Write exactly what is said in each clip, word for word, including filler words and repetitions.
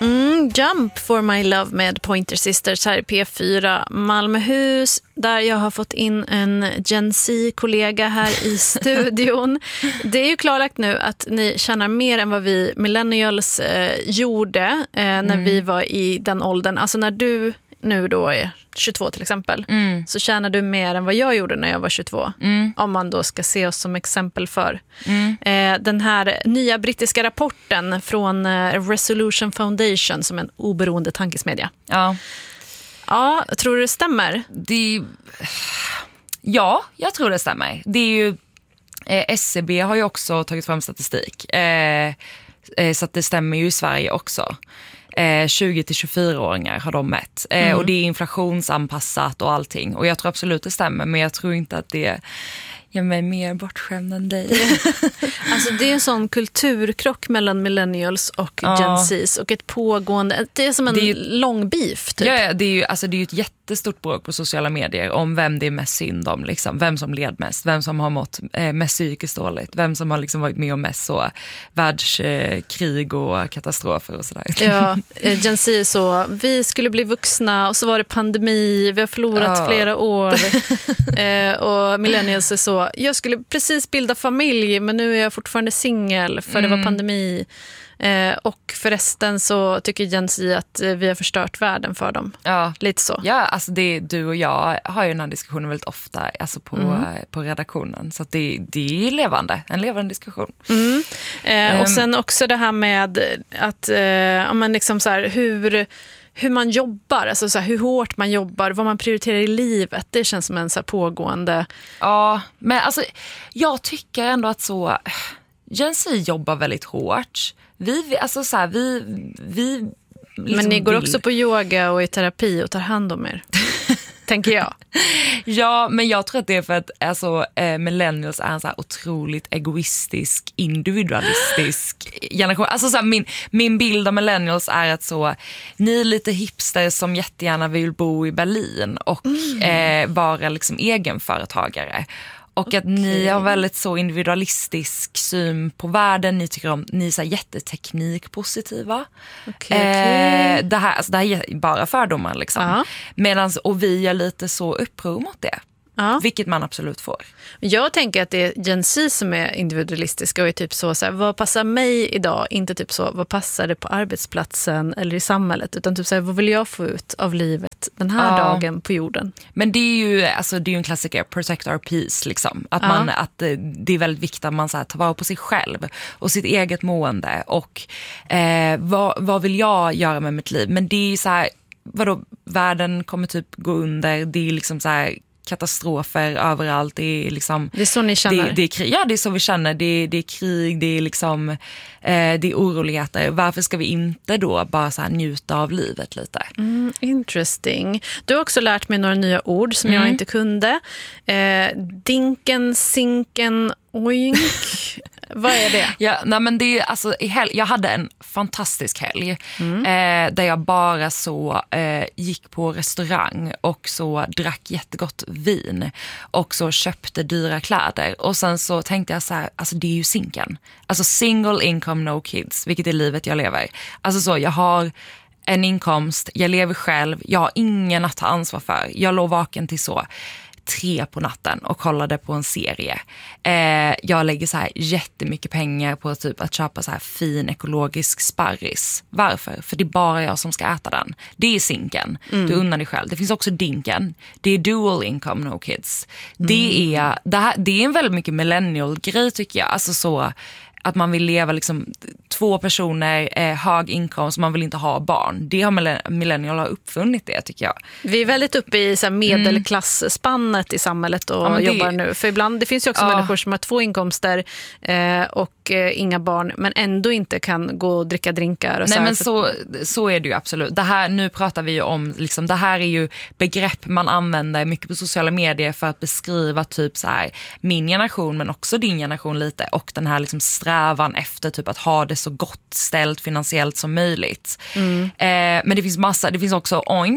Mm, Jump for my love med Pointer Sisters här i P fyra Malmöhus, där jag har fått in en Gen Z-kollega här i studion. Det är ju klarlagt nu att ni tjänar mer än vad vi millennials eh, gjorde eh, när mm. vi var i den åldern. Alltså när du nu då är tjugotvå till exempel, mm. så tjänar du mer än vad jag gjorde när jag var tjugotvå. Mm. Om man då ska se oss som exempel för. Mm. Eh, den här nya brittiska rapporten från eh, Resolution Foundation, som en oberoende tankesmedja. Ja. Ja, tror du det stämmer? Det, ja, jag tror det stämmer. Det är ju, eh, S C B har ju också tagit fram statistik. Eh, eh, så att det stämmer ju i Sverige också. Eh, tjugo till tjugofyra-åringar har de mätt. Eh, mm. Och det är inflationsanpassat och allting. Och jag tror absolut det stämmer, men jag tror inte att det gör mig mer bortskämd än dig. Alltså det är en sån kulturkrock mellan millennials och ja. Gen Zs och ett pågående, det är som en det är ju, lång beef typ. Ja, det är ju alltså det är ju ett jättestort bråk på sociala medier om vem det är mest synd om liksom, vem som led mest, vem som har mått eh, mest psykiskt dåligt, vem som har liksom varit med om mest så världskrig eh, och katastrofer och sådär. Ja, Gen Z så vi skulle bli vuxna och så var det pandemi, vi har förlorat ja. flera år. eh, och millennials är så, jag skulle precis bilda familj men nu är jag fortfarande singel för mm. det var pandemi. Eh, och förresten så tycker Gen Z att eh, vi har förstört världen för dem. Ja. Lite så. Ja, alltså det, du och jag har ju den här diskussionen väldigt ofta alltså på, mm. på redaktionen. Så att det, det är levande, en levande diskussion. Mm. Eh, um. Och sen också det här med att eh, ja, men liksom så här, hur... hur man jobbar, alltså så här, hur hårt man jobbar, vad man prioriterar i livet, det känns som en så här pågående... Ja, men alltså jag tycker ändå att så Gen Z jobbar väldigt hårt. Vi, alltså så här, vi... vi liksom men ni går vill... också på yoga och i terapi och tar hand om er, tänker jag. Ja, men jag tror att det är för att alltså, eh, millennials är en så här otroligt egoistisk, individualistisk generation. Alltså så här, min, min bild av millennials är att så, ni är lite hipster som jättegärna vill bo i Berlin och mm. eh, vara liksom egenföretagare. Och att okay. ni har väldigt så individualistisk syn på världen. Ni tycker om, ni är så här jätteteknikpositiva. Okay, okay. Eh, det, här, alltså det här är bara fördomar liksom. Uh-huh. Medans, och vi är lite så uppror mot det. Ja. Vilket man absolut får. Jag tänker att det är Gen Z som är individualistiska och är typ så, så här, vad passar mig idag? Inte typ så, vad passar det på arbetsplatsen eller i samhället? Utan typ så här, vad vill jag få ut av livet den här ja. dagen på jorden? Men det är ju alltså, det är ju en klassiker, protect our peace liksom. Att, ja. man, att det är väldigt viktigt att man så här, tar vara på sig själv och sitt eget mående. Och eh, vad, vad vill jag göra med mitt liv? Men det är så här, vadå, världen kommer typ gå under. Det är liksom så här katastrofer överallt. Det är liksom det är så ni känner. Det, det är krig. Ja, det är så vi känner. Det, det är krig, det är liksom eh, det är oroligheter. Varför ska vi inte då bara så här njuta av livet lite? Mm, interesting. Du har också lärt mig några nya ord som mm. jag inte kunde. Eh, dinken, sinken, oink. Vad är det? Ja, nej men det är alltså i helg, jag hade en fantastisk helg mm. eh, där jag bara så eh, gick på restaurang och så drack jättegott vin och så köpte dyra kläder och sen så tänkte jag så här, alltså det är ju sinken. Alltså single income no kids, vilket är livet jag lever. Alltså så jag har en inkomst, jag lever själv, jag har ingen att ta ansvar för. Jag låg vaken till så tre på natten och kollade på en serie. Eh, jag lägger så här jättemycket pengar på typ att köpa så här fin ekologisk sparris. Varför? För det är bara jag som ska äta den. Det är sinken. Mm. Du unnar dig själv. Det finns också dinken. Det är dual income no kids. Mm. Det är det, här, det är en väldigt mycket millennial grej tycker jag. Alltså så att man vill leva liksom två personer, eh, hög inkomst, man vill inte ha barn. Det har millennial har uppfunnit det tycker jag. Vi är väldigt uppe i så här medelklass-spannet i samhället och ja, jobbar det... nu. För ibland, det finns ju också ja. människor som har två inkomster eh, och eh, inga barn, men ändå inte kan gå och dricka drinkar. Och Nej så men för... så, så är det ju absolut. Det här, nu pratar vi ju om, liksom, det här är ju begrepp man använder mycket på sociala medier för att beskriva typ så här min generation men också din generation lite och den här liksom strävan efter typ att ha det så gott ställt finansiellt som möjligt. Mm. Eh, men det finns massa, det finns också oink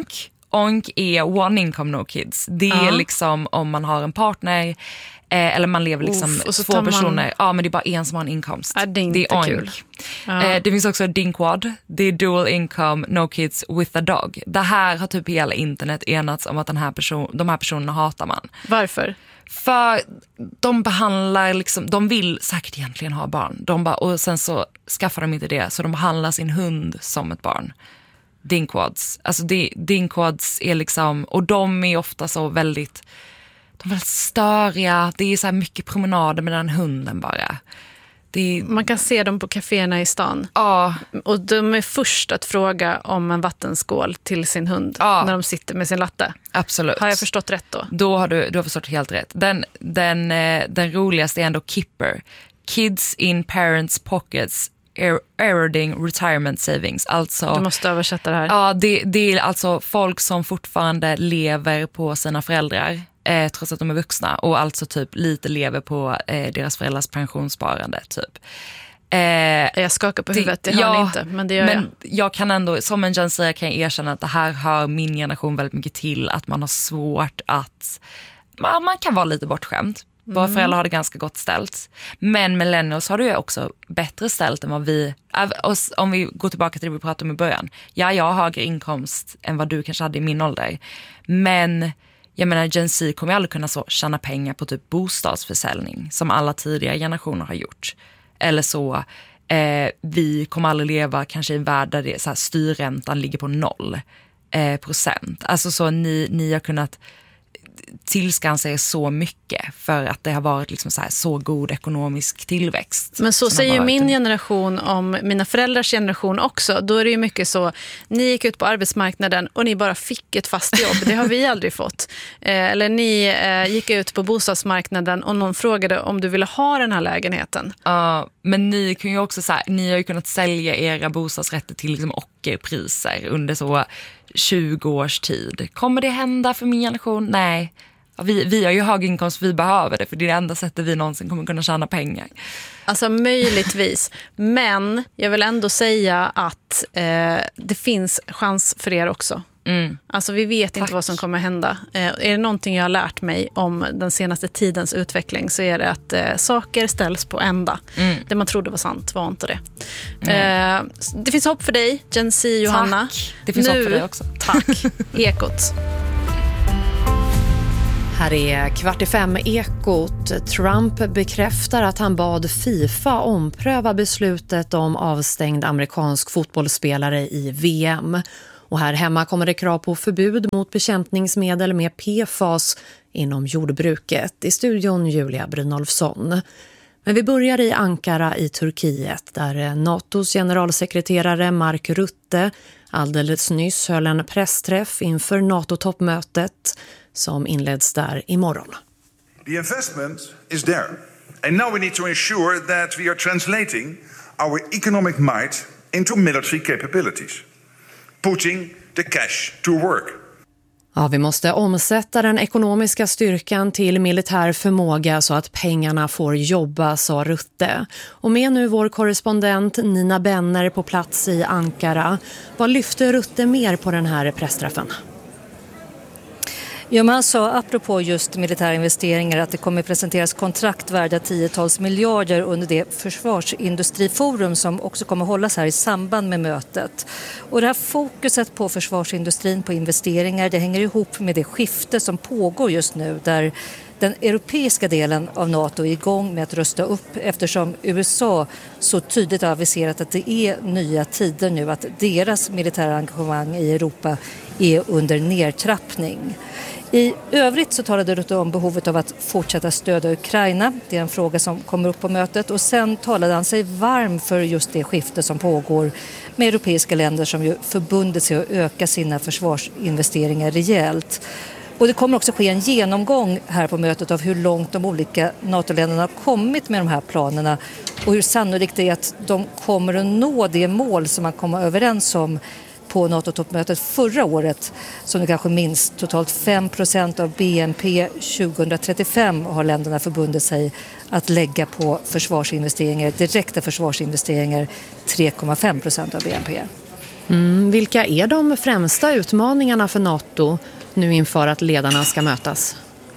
Oink är one income no kids. Det är uh-huh. liksom om man har en partner eh, eller man lever liksom Uff, två personer. Man... Ja, men det är bara en som har en inkomst. Ja, det är inte det är kul. Uh. Eh, det finns också dinquad. Det är dual income no kids with a dog. Det här har typ hela internet enats om att den här person, de här personerna hatar man. Varför? För de behandlar liksom, de vill säkert egentligen ha barn. De bara, och sen så skaffar de inte det. Så de behandlar sin hund som ett barn. Dinquads. Alltså det, dinquads är liksom, och de är ofta så väldigt, de är väldigt störiga. Det är så här mycket promenader med den hunden bara. Det är... Man kan se dem på kaféerna i stan. Ja. Och de är först att fråga om en vattenskål till sin hund ja. När de sitter med sin latte. Absolut. Har jag förstått rätt då? Då har du, du har förstått helt rätt. Den, den, den roligaste är ändå Kipper. Kids in parents pockets eroding retirement savings. Alltså, du måste översätta det här. Ja, det, det är alltså folk som fortfarande lever på sina föräldrar. Eh, trots att de är vuxna och alltså typ lite lever på eh, deras föräldrars pensionssparande typ. Eh, jag skakar på huvudet, det, det ja, har ni inte, men det gör men jag. jag kan ändå, som en Gen Z kan jag erkänna att det här hör min generation väldigt mycket till, att man har svårt att, man, man kan vara lite bortskämd. Våra mm. föräldrar har det ganska gott ställt. Men millennials har det ju också bättre ställt än vad vi, om vi går tillbaka till det vi pratade om i början. Ja, jag har högre inkomst än vad du kanske hade i min ålder. Men jag menar, Gen Z kommer aldrig kunna så tjäna pengar på typ bostadsförsäljning som alla tidigare generationer har gjort. Eller så, eh, vi kommer aldrig leva kanske i en värld där det, så här, styrräntan ligger på noll eh, procent. Alltså så ni, ni har kunnat tillskansa er så mycket för att det har varit liksom så här, så god ekonomisk tillväxt. Men så säger ju min generation om mina föräldrars generation också. Då är det ju mycket så, ni gick ut på arbetsmarknaden och ni bara fick ett fast jobb. Det har vi aldrig fått. Eh, eller ni eh, gick ut på bostadsmarknaden och någon frågade om du ville ha den här lägenheten. Ja, uh, men ni kan ju också så här, ni har ju kunnat sälja era bostadsrätter till liksom ockerpriser under så tjugo års tid. Kommer det hända för min generation? Nej. Vi, vi har ju hög inkomst, vi behöver det. För det är det enda sättet vi någonsin kommer kunna tjäna pengar. Alltså möjligtvis. Men jag vill ändå säga att eh, det finns chans för er också. Mm. Alltså vi vet Tack. Inte vad som kommer hända. Eh, är det någonting jag har lärt mig om den senaste tidens utveckling så är det att eh, saker ställs på ända. Mm. Det man trodde var sant var inte det. Mm. Eh, det finns hopp för dig, Gen Z, Johanna. Tack. Det finns nu, hopp för dig också. Tack. Ekot. Här är Kvart i fem Ekot. Trump bekräftar att han bad FIFA ompröva beslutet om avstängd amerikansk fotbollsspelare i V M. Och här hemma kommer det krav på förbud mot bekämpningsmedel med P F A S inom jordbruket. I studion Julia Brynolfsson. Men vi börjar i Ankara i Turkiet där NATOs generalsekreterare Mark Rutte alldeles nyss höll en pressträff inför NATO-toppmötet som inleds där imorgon. The investment is there. And now we need to ensure that we are translating our economic might into military capabilities. Putting the cash to work. Ja, vi måste omsätta den ekonomiska styrkan till militär förmåga så att pengarna får jobba, sa Rutte. Och med nu vår korrespondent Nina Benner på plats i Ankara. Vad lyfter Rutte mer på den här pressträffen? Ja, man sa apropå just militära investeringar att det kommer presenteras kontrakt värda tiotals miljarder under det försvarsindustriforum som också kommer hållas här i samband med mötet. Och det här fokuset på försvarsindustrin, på investeringar, det hänger ihop med det skifte som pågår just nu där den europeiska delen av NATO är igång med att rusta upp eftersom U S A så tydligt har aviserat att det är nya tider nu, att deras militära engagemang i Europa är under nedtrappning. I övrigt så talade Rutte om behovet av att fortsätta stödja Ukraina. Det är en fråga som kommer upp på mötet. Och sen talade han sig varm för just det skifte som pågår med europeiska länder som ju förbundit sig att öka sina försvarsinvesteringar rejält. Och det kommer också ske en genomgång här på mötet av hur långt de olika NATO-länderna har kommit med de här planerna och hur sannolikt det är att de kommer att nå det mål som man kommer överens om på NATO-toppmötet förra året, som du kanske minns, totalt fem procent av B N P tjugohundratrettiofem har länderna förbundit sig att lägga på försvarsinvesteringar, direkta försvarsinvesteringar, tre komma fem procent av B N P. Mm, vilka är de främsta utmaningarna för NATO nu inför att ledarna ska mötas?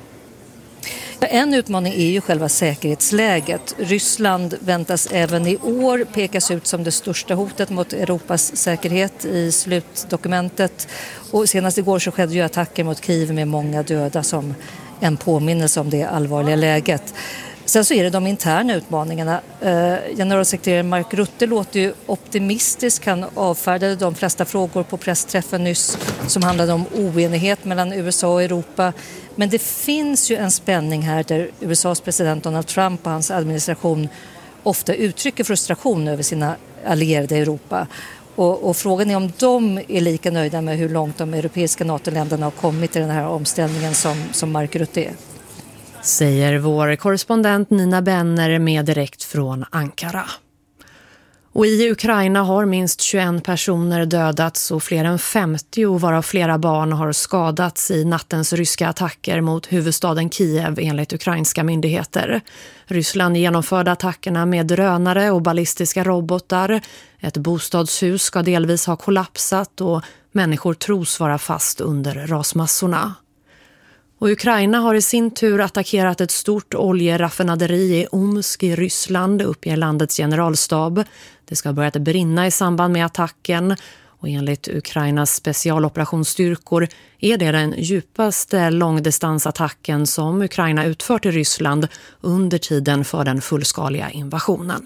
En utmaning är ju själva säkerhetsläget. Ryssland väntas även i år pekas ut som det största hotet mot Europas säkerhet i slutdokumentet. Och senast igår så skedde ju attacker mot Kiev med många döda som en påminnelse om det allvarliga läget. Sen så är det de interna utmaningarna. Eh, generalsekreterare Mark Rutte låter ju optimistisk. Han avfärdade de flesta frågor på pressträffen nyss som handlade om oenighet mellan U S A och Europa. Men det finns ju en spänning här där U S A:s president Donald Trump och hans administration ofta uttrycker frustration över sina allierade i Europa. Och, och frågan är om de är lika nöjda med hur långt de europeiska NATO-länderna har kommit i den här omställningen som, som Mark Rutte är. Säger vår korrespondent Nina Benner med direkt från Ankara. Och i Ukraina har minst tjugoen personer dödats och fler än femtio varav flera barn har skadats i nattens ryska attacker mot huvudstaden Kiev enligt ukrainska myndigheter. Ryssland genomförde attackerna med drönare och ballistiska robotar. Ett bostadshus ska delvis ha kollapsat och människor tros vara fast under rasmassorna. Och Ukraina har i sin tur attackerat ett stort oljeraffinaderi i Omsk i Ryssland, uppger landets generalstab. Det ska ha börjat brinna i samband med attacken och enligt Ukrainas specialoperationsstyrkor är det den djupaste långdistansattacken som Ukraina utfört i Ryssland under tiden för den fullskaliga invasionen.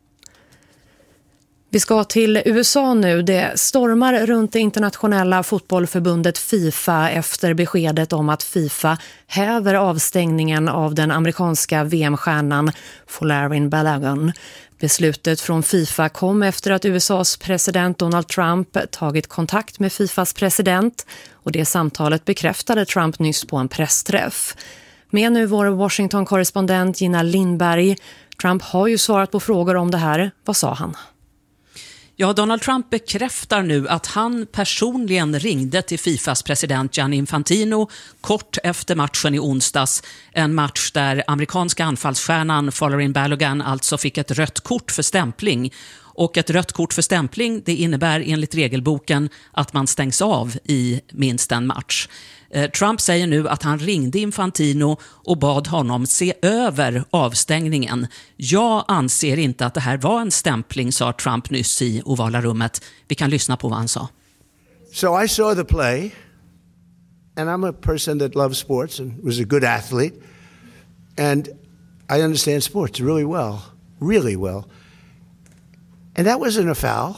Vi ska till U S A nu. Det stormar runt det internationella fotbollförbundet FIFA efter beskedet om att FIFA häver avstängningen av den amerikanska V M-stjärnan Folarin Balogun. Beslutet från FIFA kom efter att U S A:s president Donald Trump tagit kontakt med FIFAs president och det samtalet bekräftade Trump nyss på en pressträff. Med nu vår Washington-korrespondent Gina Lindberg. Trump har ju svarat på frågor om det här. Vad sa han? Ja, Donald Trump bekräftar nu att han personligen ringde till FIFAs president Gianni Infantino kort efter matchen i onsdags. En match där amerikanska anfallsstjärnan Folarin Balogun alltså fick ett rött kort för stämpling. Och ett rött kort för stämpling, det innebär enligt regelboken att man stängs av i minst en match. Trump säger nu att han ringde Infantino och bad honom se över avstängningen. Jag anser inte att det här var en stämpling, sa Trump nyss i ovala rummet. Vi kan lyssna på vad han sa. So I saw the play and I'm a person that loves sports and was a good athlete and I understand sports really well, really well. And that wasn't a foul.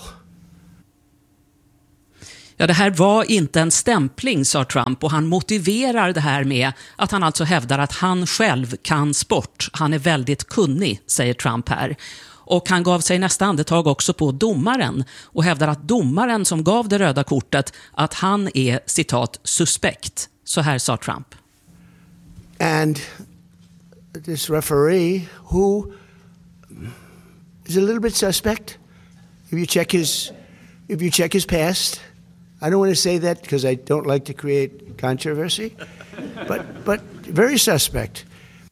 Ja, det här var inte en stämpling, sa Trump, och han motiverar det här med att han alltså hävdar att han själv kan sport. Han är väldigt kunnig, säger Trump här. Och han gav sig nästa andetag också på domaren och hävdar att domaren som gav det röda kortet, att han är, citat, suspekt. Så här sa Trump. And this referee who is a little bit suspect. If you check his, if you check his past, I don't want to say that because I don't like to create controversy, but but very suspect.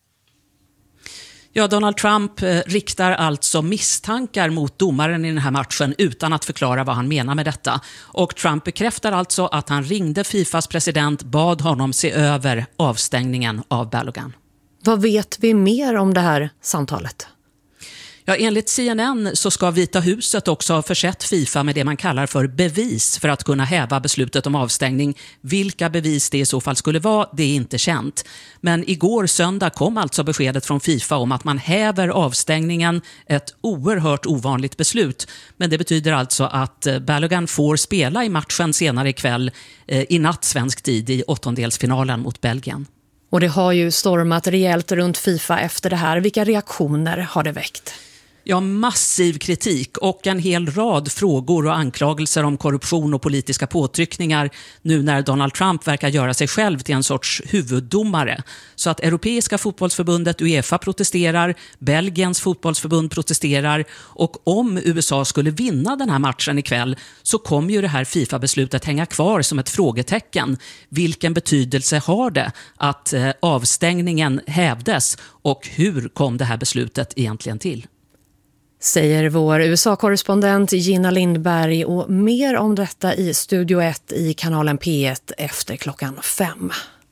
Ja, Donald Trump eh, riktar alltså misstankar mot domaren i den här matchen utan att förklara vad han menar med detta. Och Trump bekräftar alltså att han ringde FIFAs president, bad honom se över avstängningen av Balogun. Vad vet vi mer om det här samtalet? Ja, enligt C N N så ska Vita huset också ha försett FIFA med det man kallar för bevis för att kunna häva beslutet om avstängning. Vilka bevis det i så fall skulle vara, det är inte känt. Men igår söndag kom alltså beskedet från FIFA om att man häver avstängningen, ett oerhört ovanligt beslut. Men det betyder alltså att Balogun får spela i matchen senare ikväll, eh, i natt svensk tid, i åttondelsfinalen mot Belgien. Och det har ju stormat rejält runt FIFA efter det här. Vilka reaktioner har det väckt? Ja, massiv kritik och en hel rad frågor och anklagelser om korruption och politiska påtryckningar nu när Donald Trump verkar göra sig själv till en sorts huvuddomare. Så att Europeiska fotbollsförbundet UEFA protesterar, Belgiens fotbollsförbund protesterar och om U S A skulle vinna den här matchen ikväll så kommer ju det här FIFA-beslutet hänga kvar som ett frågetecken. Vilken betydelse har det att eh, avstängningen hävdes och hur kom det här beslutet egentligen till? Säger vår U S A-korrespondent Gina Lindberg, och mer om detta i Studio ett i kanalen P ett efter klockan fem.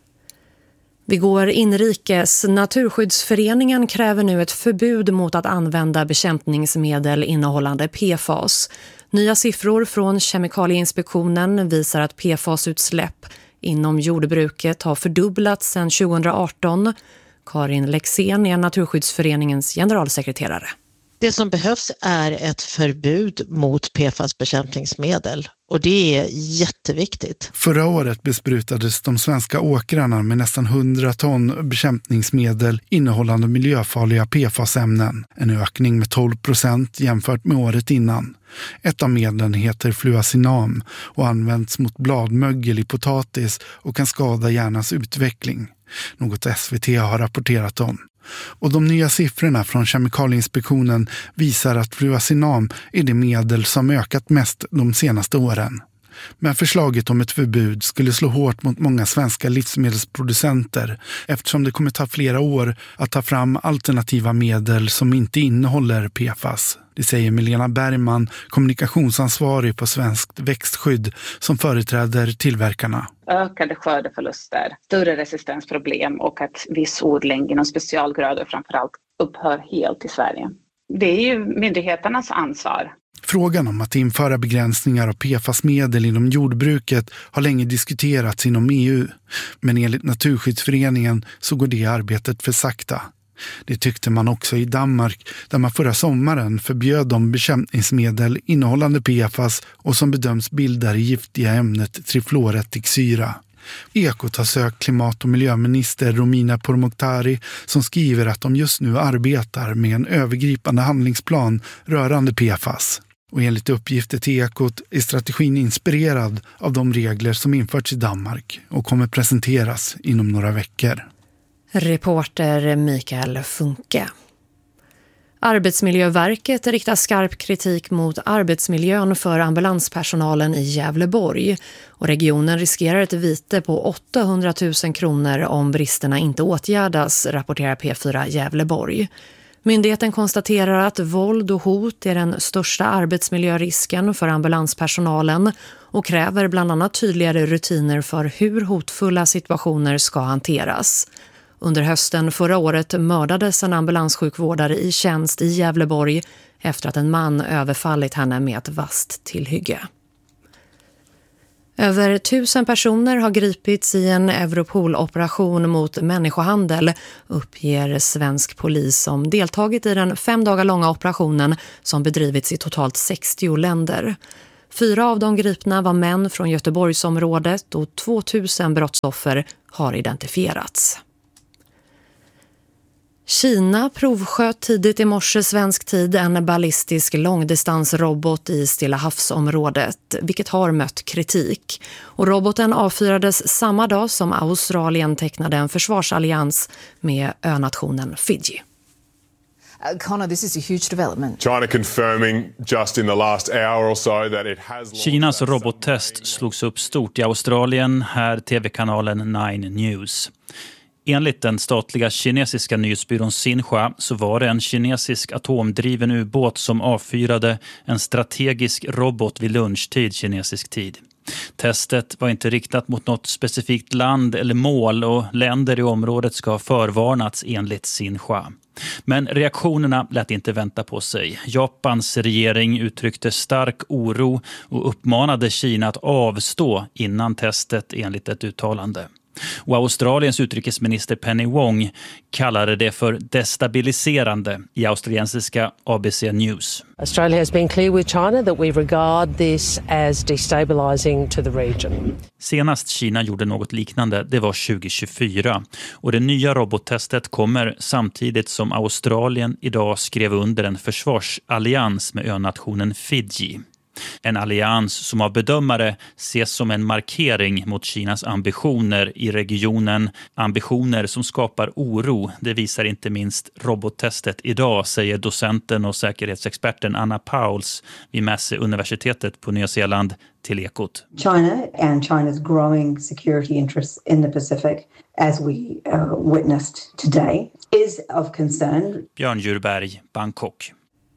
Vi går inrikes. Naturskyddsföreningen kräver nu ett förbud mot att använda bekämpningsmedel innehållande P F A S. Nya siffror från Kemikalieinspektionen visar att P F A S-utsläpp inom jordbruket har fördubblats sedan tjugoarton. Karin Lexén är Naturskyddsföreningens generalsekreterare. Det som behövs är ett förbud mot P F A S-bekämpningsmedel, och det är jätteviktigt. Förra året besprutades de svenska åkrarna med nästan hundra ton bekämpningsmedel innehållande miljöfarliga P F A S-ämnen. En ökning med tolv procent jämfört med året innan. Ett av medlen heter fluacinam och används mot bladmögel i potatis och kan skada hjärnans utveckling. Något S V T har rapporterat om. Och de nya siffrorna från Kemikalieinspektionen visar att fluacinam är det medel som ökat mest de senaste åren. Men förslaget om ett förbud skulle slå hårt mot många svenska livsmedelsproducenter eftersom det kommer ta flera år att ta fram alternativa medel som inte innehåller P F A S. Det säger Milena Bergman, kommunikationsansvarig på Svenskt växtskydd, som företräder tillverkarna. Ökade skördeförluster, större resistensproblem och att viss odling inom specialgrödor framförallt upphör helt i Sverige. Det är ju myndigheternas ansvar. Frågan om att införa begränsningar av P F A S-medel inom jordbruket har länge diskuterats inom E U. Men enligt Naturskyddsföreningen så går det arbetet för sakta. Det tyckte man också i Danmark, där man förra sommaren förbjöd de bekämpningsmedel innehållande P F A S och som bedöms bilda det giftiga ämnet trifluoretiksyra. Ekot har sökt klimat- och miljöminister Romina Pourmokhtari som skriver att de just nu arbetar med en övergripande handlingsplan rörande P F A S. Och enligt uppgifter till Ekot är strategin inspirerad av de regler som införts i Danmark och kommer presenteras inom några veckor. Reporter Mikael Funke. Arbetsmiljöverket riktar skarp kritik mot arbetsmiljön för ambulanspersonalen i Gävleborg, och regionen riskerar ett vite på åttahundratusen kronor om bristerna inte åtgärdas, rapporterar P fyra Gävleborg. Myndigheten konstaterar att våld och hot är den största arbetsmiljörisken för ambulanspersonalen och kräver bland annat tydligare rutiner för hur hotfulla situationer ska hanteras. Under hösten förra året mördades en ambulanssjukvårdare i tjänst i Gävleborg efter att en man överfallit henne med ett vasst tillhygge. Över tusen personer har gripits i en Europol-operation mot människohandel, uppger svensk polis som deltagit i den fem dagar långa operationen som bedrivits i totalt sextio länder. Fyra av de gripna var män från Göteborgsområdet och tvåtusen brottsoffer har identifierats. Kina provsköt tidigt i morse svensk tid en ballistisk långdistansrobot i Stilla havsområdet, vilket har mött kritik. Och roboten avfyrades samma dag som Australien tecknade en försvarsallians med önationen Fiji. Uh, Connor, this is a huge development. China confirming just in the last hour or so that it has... Kinas robottest slogs upp stort i Australien, här tv-kanalen Nine News. Enligt den statliga kinesiska nyhetsbyrån Xinhua så var det en kinesisk atomdriven ubåt som avfyrade en strategisk robot vid lunchtid kinesisk tid. Testet var inte riktat mot något specifikt land eller mål och länder i området ska ha förvarnats enligt Xinhua. Men reaktionerna lät inte vänta på sig. Japans regering uttryckte stark oro och uppmanade Kina att avstå innan testet enligt ett uttalande. Och Australiens utrikesminister Penny Wong kallade det för destabiliserande i australiensiska A B C News. Australia has been clear with China that we regard this as destabilizing to the region. Senast Kina gjorde något liknande, det var tjugo tjugofyra. Och det nya robottestet kommer samtidigt som Australien idag skrev under en försvarsallians med önationen Fiji. En allians som av bedömare ses som en markering mot Kinas ambitioner i regionen. Ambitioner som skapar oro, det visar inte minst robottestet idag, säger docenten och säkerhetsexperten Anna Pauls vid Massey-universitetet på Nya Zeeland till Ekot. China and China's growing security interests in the Pacific, as we uh, witnessed today, is of concern. Björn Djurberg, Bangkok.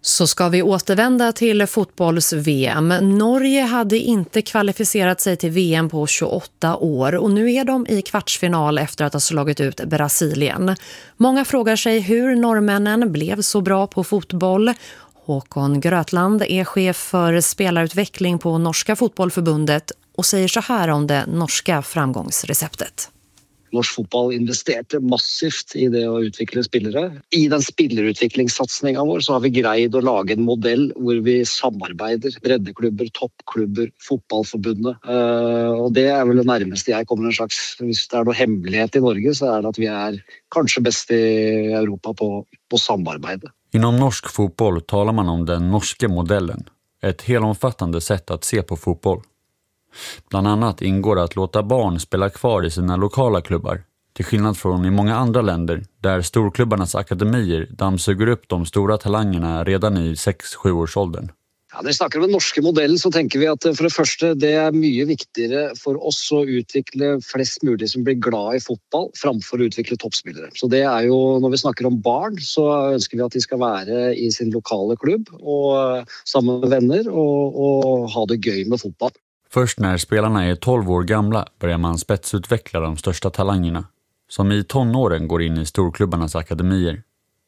Så ska vi återvända till fotbolls-V M. Norge hade inte kvalificerat sig till V M på tjugoåtta år och nu är de i kvartsfinal efter att ha slagit ut Brasilien. Många frågar sig hur norrmännen blev så bra på fotboll. Håkon Grötland är chef för spelarutveckling på Norska fotbollförbundet och säger så här om det norska framgångsreceptet. Norsk fotball investerte massivt i det att utveckla spelare. I den spillerutvecklingssatsningen vår så har vi grejt att laga en modell där vi samarbetar breddeklubbar, toppklubbar, fotbollförbundet. Uh, och det är väl det närmaste jag kommer en slags, hvis det är någon hemlighet i Norge så är det att vi är kanske bäst i Europa på, på samarbete. Inom norsk fotboll talar man om den norska modellen, ett helomfattande sätt att se på fotboll. Bland annat ingår det att låta barn spela kvar i sina lokala klubbar, till skillnad från i många andra länder där storklubbarnas akademier dammsuger upp de stora talangerna redan i sex sju års åldern. Ja, när vi snackar om den norska modellen så tänker vi att för det första det är mycket viktigare för oss att utveckla flest möjligt som blir glada i fotboll framför att utveckla toppspelare. Så det är ju när vi snackar om barn så önskar vi att de ska vara i sin lokala klubb och samma med vänner och, och ha det göj med fotboll. Först när spelarna är tolv år gamla börjar man spetsutveckla de största talangerna, som i tonåren går in i storklubbarnas akademier.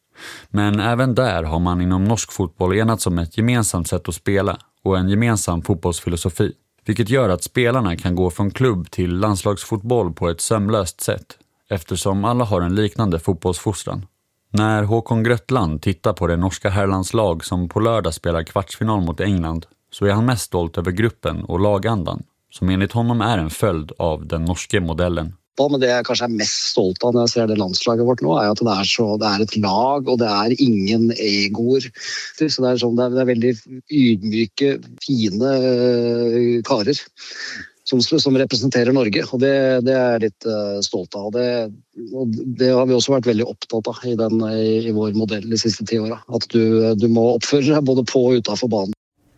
Men även där har man inom norsk fotboll enats om ett gemensamt sätt att spela och en gemensam fotbollsfilosofi, vilket gör att spelarna kan gå från klubb till landslagsfotboll på ett sömlöst sätt, eftersom alla har en liknande fotbollsfostran. När Håkon Grötland tittar på det norska herrlandslag som på lördag spelar kvartsfinal mot England så är han mest stolt över gruppen och lagandan, som enligt honom är en följd av den norska modellen. Men det jag kanske är mest stolt av när jag ser det landslaget vårt nu är att det är så det är ett lag och det är ingen egor. Så det är så det är väldigt ydmyka, fina karlar som som representerar Norge och det det är lite uh, stolt av och det och det har vi också varit väldigt upptatt av i den i, i vår modell de sista tio åren att du du må uppföra dig både på och utanför banan.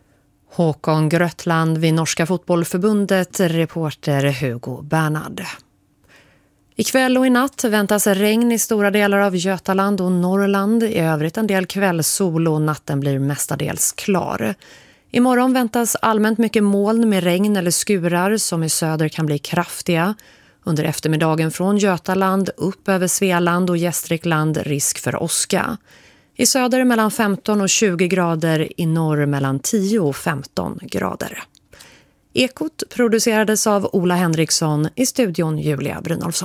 Håkon Grötland vid Norska fotbollförbundet, reporter Hugo Bernhard. Ikväll och i natt väntas regn i stora delar av Götaland och Norrland. I övrigt en del kvällssol och natten blir mestadels klar. Imorgon väntas allmänt mycket moln med regn eller skurar som i söder kan bli kraftiga. Under eftermiddagen från Götaland upp över Svealand och Gästrikland risk för åska. I söder mellan femton och tjugo grader, i norr mellan tio och femton grader. Ekot producerades av Ola Henriksson, i studion Julia Brynolfsson.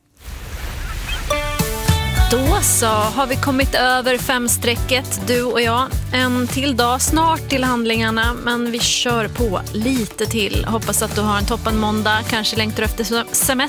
Då så har vi kommit över femstrecket, du och jag. En till dag snart till handlingarna, men vi kör på lite till. Hoppas att du har en toppen måndag, kanske längtar efter semester.